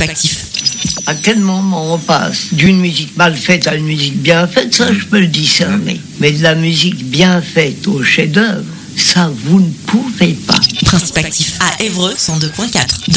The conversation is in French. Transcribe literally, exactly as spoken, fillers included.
Prospectif. À quel moment on passe d'une musique mal faite à une musique bien faite, ça je peux le discerner. Mais de la musique bien faite au chef-d'œuvre, ça vous ne pouvez pas. Prospectif à Évreux cent deux point quatre.